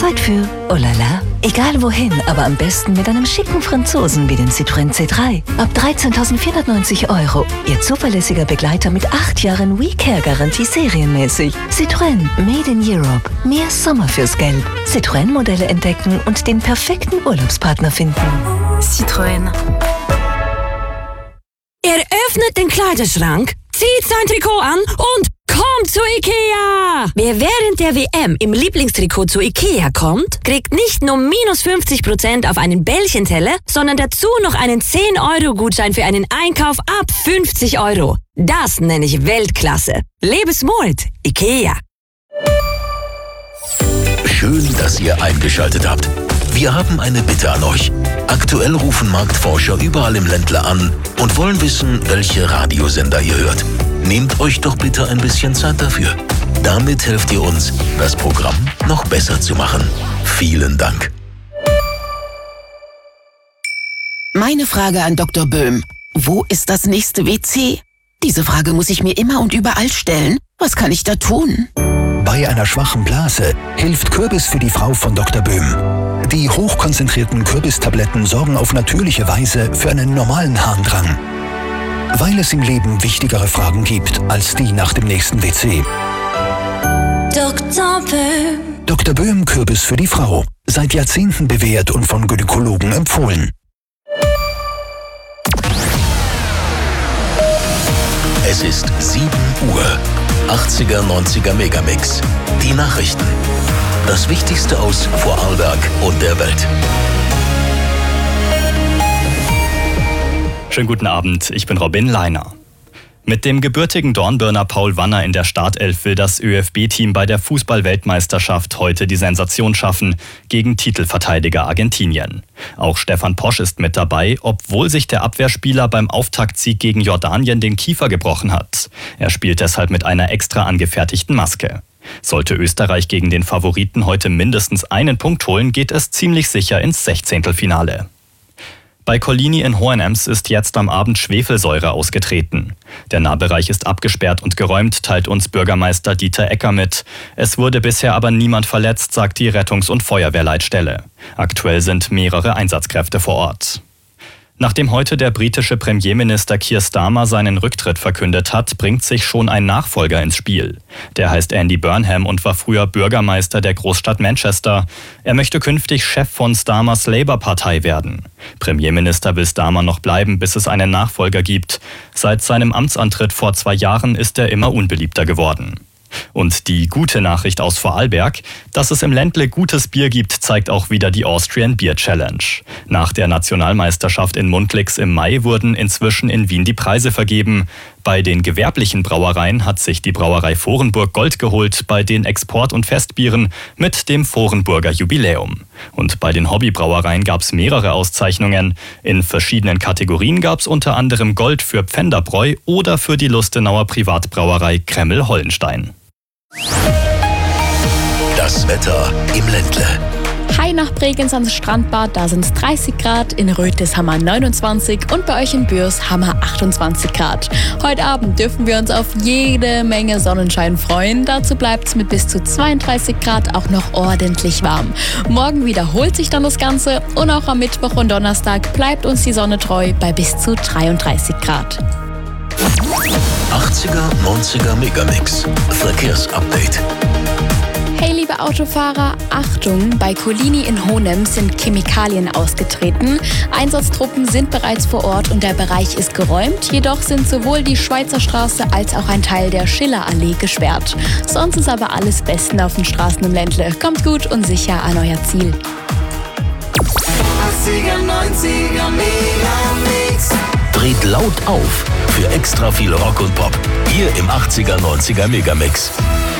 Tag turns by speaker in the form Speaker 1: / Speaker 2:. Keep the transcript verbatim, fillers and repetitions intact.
Speaker 1: Zeit für oh la la. Egal wohin, aber am besten mit einem schicken Franzosen wie den Citroën C drei. Ab dreizehntausendvierhundertneunzig Euro. Ihr zuverlässiger Begleiter mit acht Jahren WeCare-Garantie serienmäßig. Citroën, made in Europe. Mehr Sommer fürs Geld. Citroën-Modelle entdecken und den perfekten Urlaubspartner finden.
Speaker 2: Citroën.
Speaker 3: Er öffnet den Kleiderschrank, zieht sein Trikot an und kommt zu Ikea! Wer während der W M im Lieblingstrikot zu Ikea kommt, kriegt nicht nur minus fünfzig Prozent auf einen Bällchenteller, sondern dazu noch einen zehn Euro Gutschein für einen Einkauf ab fünfzig Euro. Das nenne ich Weltklasse. Lebe smart, Ikea.
Speaker 4: Schön, dass ihr eingeschaltet habt. Wir haben eine Bitte an euch. Aktuell rufen Marktforscher überall im Ländle an und wollen wissen, welche Radiosender ihr hört. Nehmt euch doch bitte ein bisschen Zeit dafür. Damit helft ihr uns, das Programm noch besser zu machen. Vielen Dank.
Speaker 5: Meine Frage an Doktor Böhm. Wo ist das nächste W C? Diese Frage muss ich mir immer und überall stellen. Was kann ich da tun?
Speaker 6: Bei einer schwachen Blase hilft Kürbis für die Frau von Doktor Böhm. Die hochkonzentrierten Kürbistabletten sorgen auf natürliche Weise für einen normalen Harndrang. Weil es im Leben wichtigere Fragen gibt als die nach dem nächsten W C.
Speaker 2: Doktor Böhm.
Speaker 6: Doktor Böhm Kürbis für die Frau. Seit Jahrzehnten bewährt und von Gynäkologen empfohlen.
Speaker 4: Es ist sieben Uhr. achtziger, neunziger Megamix. Die Nachrichten. Das Wichtigste aus Vorarlberg und der Welt.
Speaker 7: Schönen guten Abend, ich bin Robin Leiner. Mit dem gebürtigen Dornbirner Paul Wanner in der Startelf will das ÖFB-Team bei der Fußball-Weltmeisterschaft heute die Sensation schaffen gegen Titelverteidiger Argentinien. Auch Stefan Posch ist mit dabei, obwohl sich der Abwehrspieler beim Auftaktsieg gegen Jordanien den Kiefer gebrochen hat. Er spielt deshalb mit einer extra angefertigten Maske. Sollte Österreich gegen den Favoriten heute mindestens einen Punkt holen, geht es ziemlich sicher ins Sechzehntelfinale. Bei Collini in Hohenems ist jetzt am Abend Schwefelsäure ausgetreten. Der Nahbereich ist abgesperrt und geräumt, teilt uns Bürgermeister Dieter Ecker mit. Es wurde bisher aber niemand verletzt, sagt die Rettungs- und Feuerwehrleitstelle. Aktuell sind mehrere Einsatzkräfte vor Ort. Nachdem heute der britische Premierminister Keir Starmer seinen Rücktritt verkündet hat, bringt sich schon ein Nachfolger ins Spiel. Der heißt Andy Burnham und war früher Bürgermeister der Großstadt Manchester. Er möchte künftig Chef von Starmers Labour-Partei werden. Premierminister will Starmer noch bleiben, bis es einen Nachfolger gibt. Seit seinem Amtsantritt vor zwei Jahren ist er immer unbeliebter geworden. Und die gute Nachricht aus Vorarlberg, dass es im Ländle gutes Bier gibt, zeigt auch wieder die Austrian Beer Challenge. Nach der Nationalmeisterschaft in Mundlix im Mai wurden inzwischen in Wien die Preise vergeben. Bei den gewerblichen Brauereien hat sich die Brauerei Vorenburg Gold geholt, bei den Export- und Festbieren mit dem Vorenburger Jubiläum. Und bei den Hobbybrauereien gab es mehrere Auszeichnungen. In verschiedenen Kategorien gab es unter anderem Gold für Pfänderbräu oder für die Lustenauer Privatbrauerei Kremmel-Hollenstein.
Speaker 4: Das Wetter im Ländle.
Speaker 8: Hi nach Bregenz ans Strandbad, da sind es dreißig Grad, in Röthes haben wir neunundzwanzig und bei euch in Bürs haben wir achtundzwanzig Grad. Heute Abend dürfen wir uns auf jede Menge Sonnenschein freuen, dazu bleibt es mit bis zu zweiunddreißig Grad auch noch ordentlich warm. Morgen wiederholt sich dann das Ganze und auch am Mittwoch und Donnerstag bleibt uns die Sonne treu bei bis zu dreiunddreißig Grad.
Speaker 4: achtziger, neunziger Megamix. Verkehrsupdate.
Speaker 8: Hey liebe Autofahrer, Achtung, bei Collini in Hohenems sind Chemikalien ausgetreten. Einsatztruppen sind bereits vor Ort und der Bereich ist geräumt. Jedoch sind sowohl die Schweizer Straße als auch ein Teil der Schillerallee gesperrt. Sonst ist aber alles bestens auf den Straßen im Ländle. Kommt gut und sicher an euer Ziel.
Speaker 2: achtziger, neunziger Megamix.
Speaker 4: Dreht laut auf für extra viel Rock und Pop. Hier im achtziger, neunziger Megamix.